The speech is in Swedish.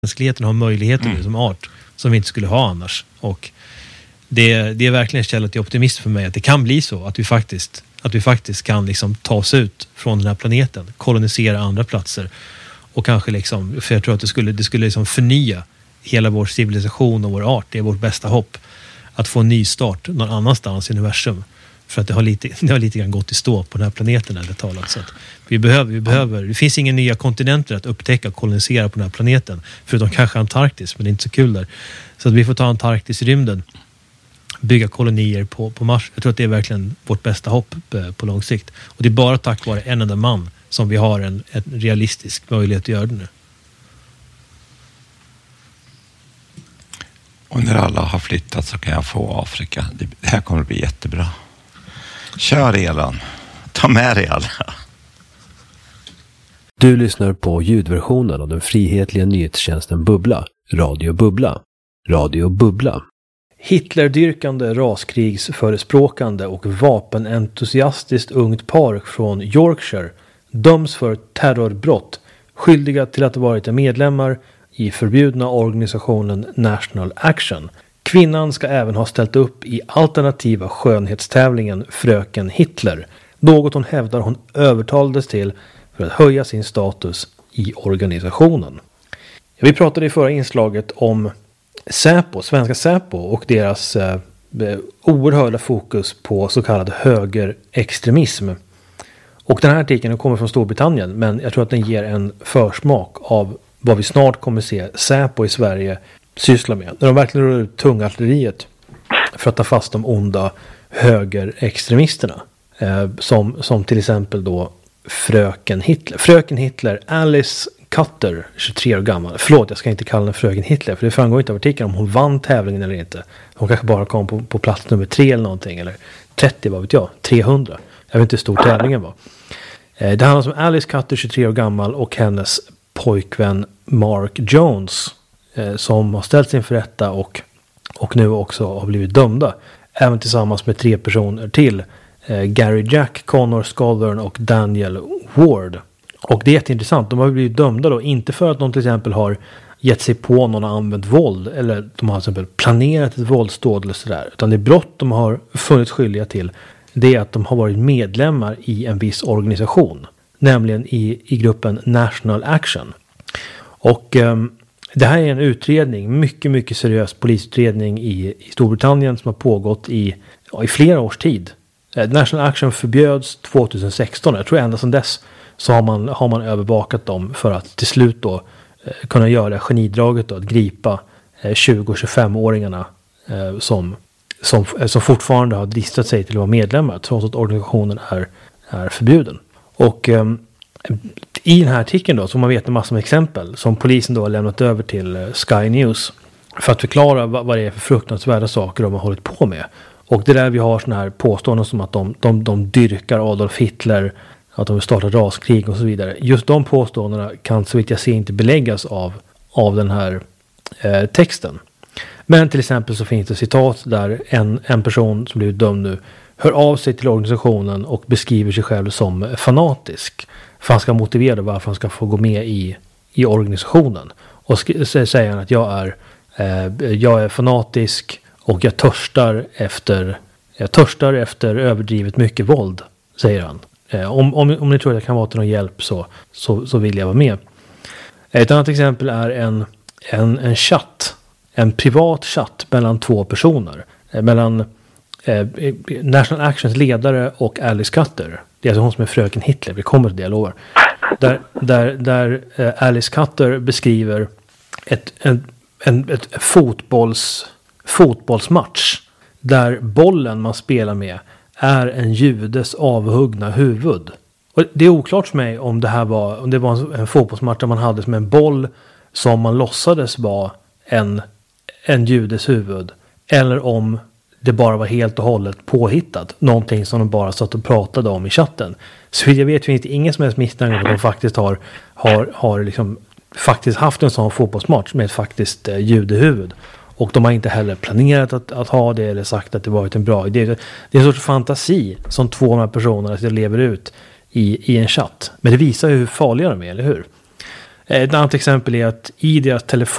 mänskligheten har möjligheter nu som art som vi inte skulle ha annars. Och det är verkligen en källa till optimism för mig att det kan bli så att vi faktiskt kan liksom ta oss ut från den här planeten, kolonisera andra platser och kanske liksom, för jag tror att det skulle liksom förnya hela vår civilisation och vår art. Det är vårt bästa hopp att få en ny start någon annanstans i universum, för att det har lite grann gått i stå på den här planeten eller talat. Så att vi behöver, det finns inga nya kontinenter att upptäcka och kolonisera på den här planeten, förutom kanske Antarktis, men det är inte så kul där. Så att vi får ta Antarktis i rymden, bygga kolonier på Mars. Jag tror att det är verkligen vårt bästa hopp på lång sikt. Och det är bara tack vare en enda man som vi har en realistisk möjlighet att göra det nu. Och när alla har flyttat så kan jag få Afrika. Det här kommer att bli jättebra. Kör Elon. Ta med dig alla. Du lyssnar på ljudversionen av den frihetliga nyhetstjänsten Bubbla. Radio Bubbla. Radio Bubbla. Hitlerdyrkande, raskrigsförespråkande och vapenentusiastiskt ungt par från Yorkshire döms för terrorbrott, skyldiga till att ha varit medlemmar i förbjudna organisationen National Action. Kvinnan ska även ha ställt upp i alternativa skönhetstävlingen Fröken Hitler, något hon hävdar hon övertalades till för att höja sin status i organisationen. Vi pratade i förra inslaget om Säpo, svenska Säpo och deras oerhörda fokus på så kallad högerextremism. Och den här artikeln kommer från Storbritannien, men jag tror att den ger en försmak av vad vi snart kommer se Säpo i Sverige syssla med. När de verkligen rullar ut tungartilleriet för att ta fast de onda högerextremisterna. Som till exempel då Fröken Hitler. Fröken Hitler, Alice Cutter, 23 år gammal. Förlåt, jag ska inte kalla henne Fröken Hitler, för det framgår inte av artikeln om hon vann tävlingen eller inte. Hon kanske bara kom på plats nummer 3 eller någonting, eller 30, vad vet jag, 300. Jag vet inte hur stor tävlingen var. Det handlar om Alice Cutter, 23 år gammal, och hennes pojkvän Mark Jones, som har ställts inför rätta och nu också har blivit dömda. Även tillsammans med 3 personer till. Gary Jack, Connor Scothern och Daniel Ward. Och det är jätteintressant. De har blivit dömda då, inte för att de till exempel har gett sig på någon och använt våld, eller de har till exempel planerat ett våldsdåd eller sådär, utan det brott de har funnits skyldiga till, det är att de har varit medlemmar i en viss organisation, nämligen i gruppen National Action. Och det här är en utredning, mycket, mycket seriös polisutredning i Storbritannien som har pågått i flera års tid. National Action förbjöds 2016. Jag tror ända sedan dess så har man övervakat dem för att till slut då kunna göra genidraget då, att gripa 20-25-åringarna som fortfarande har dristat sig till att vara medlemmar trots att organisationen är förbjuden. Och i den här artikeln då, så man vet en massa exempel som polisen då har lämnat över till Sky News för att förklara vad det är för fruktansvärda saker de har hållit på med. Och det är där vi har såna här påståenden som att de dyrkar Adolf Hitler, att de vill starta raskrig och så vidare. Just de påståendena kan så vitt jag ser inte beläggas av den här texten. Men till exempel så finns det citat där en person som blivit dömd nu hör av sig till organisationen och beskriver sig själv som fanatisk. För han ska motivera varför han ska få gå med i organisationen. Och säger han att jag är fanatisk och jag törstar efter överdrivet mycket våld, säger han. Om ni tror att jag kan vara till någon hjälp så vill jag vara med. Ett annat exempel är en chatt. En privat chatt mellan 2 personer. Mellan National Actions ledare och Alice Cutter. Det är alltså hon som är Fröken Hitler. Vi kommer till det, jag lovar. Där Alice Cutter beskriver ett fotbollsmatch där bollen man spelar med är en judes avhuggna huvud. Och det är oklart för mig om det var en fotbollsmatch där man hade som en boll som man låtsades vara en judes huvud, eller om det bara var helt och hållet påhittat. Någonting som de bara satt och pratade om i chatten. Så jag vet finns det ingen som helst misstanke att de faktiskt har liksom faktiskt haft en sån fotbollsmatch med ett faktiskt judehuvud. Och de har inte heller planerat att ha det eller sagt att det varit en bra idé. Det är en sorts fantasi som 2 av de här personerna lever ut i en chatt. Men det visar ju hur farliga de är, eller hur? Ett annat exempel är att i deras telefon